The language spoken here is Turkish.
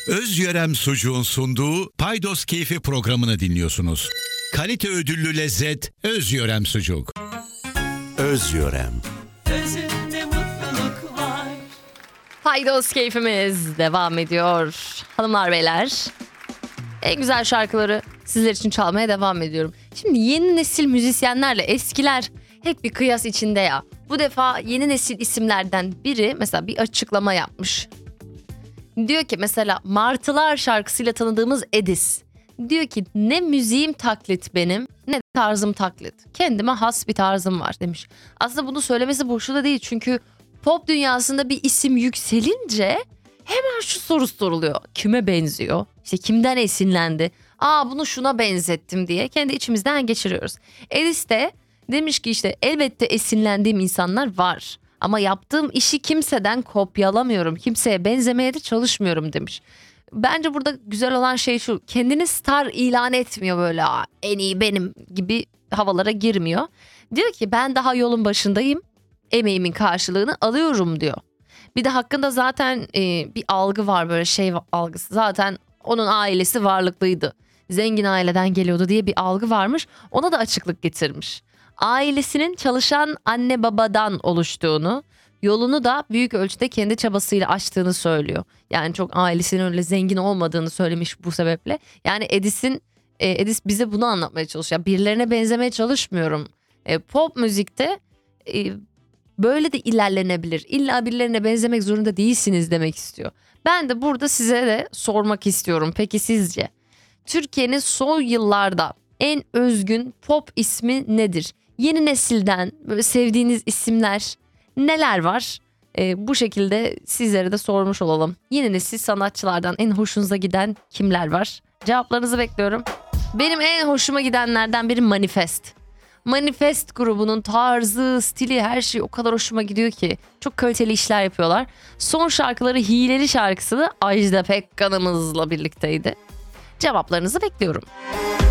Özyörem Sucuğun sunduğu Paydos Keyfi programını dinliyorsunuz. Kalite ödüllü lezzet Özyörem Sucuk. Özyörem. Özünde mutluluk var. Paydos keyfimiz devam ediyor. Hanımlar beyler, en güzel şarkıları sizler için çalmaya devam ediyorum. Şimdi yeni nesil müzisyenlerle eskiler hep bir kıyas içinde ya. Bu defa yeni nesil isimlerden biri mesela bir açıklama yapmış. Diyor ki mesela Martılar şarkısıyla tanıdığımız Edis. Diyor ki ne müziğim taklit benim ne de tarzım taklit. Kendime has bir tarzım var demiş. Aslında bunu söylemesi boşu da değil çünkü pop dünyasında bir isim yükselince hemen şu soru soruluyor. Kime benziyor? İşte kimden esinlendi? Bunu şuna benzettim diye kendi içimizden geçiriyoruz. Edis de demiş ki işte elbette esinlendiğim insanlar var. Ama yaptığım işi kimseden kopyalamıyorum. Kimseye benzemeye de çalışmıyorum demiş. Bence burada güzel olan şey şu. Kendini star ilan etmiyor böyle en iyi benim gibi havalara girmiyor. Diyor ki ben daha yolun başındayım. Emeğimin karşılığını alıyorum diyor. Bir de hakkında zaten bir algı var böyle şey algısı. Zaten onun ailesi varlıklıydı. Zengin aileden geliyordu diye bir algı varmış. Ona da açıklık getirmiş. Ailesinin çalışan anne babadan oluştuğunu, yolunu da büyük ölçüde kendi çabasıyla açtığını söylüyor. Yani çok ailesinin öyle zengin olmadığını söylemiş bu sebeple. Yani Edis bize bunu anlatmaya çalışıyor. Birilerine benzemeye çalışmıyorum. Pop müzikte böyle de ilerlenebilir. İlla birilerine benzemek zorunda değilsiniz demek istiyor. Ben de burada size de sormak istiyorum. Peki sizce Türkiye'nin son yıllarda en özgün pop ismi nedir? Yeni nesilden böyle sevdiğiniz isimler neler var? Bu şekilde sizlere de sormuş olalım. Yeni nesil sanatçılardan en hoşunuza giden kimler var? Cevaplarınızı bekliyorum. Benim en hoşuma gidenlerden biri Manifest. Manifest grubunun tarzı, stili, her şey o kadar hoşuma gidiyor ki. Çok kaliteli işler yapıyorlar. Son şarkıları Hileli şarkısı da Ajda Pekkan'ımızla birlikteydi. Cevaplarınızı bekliyorum.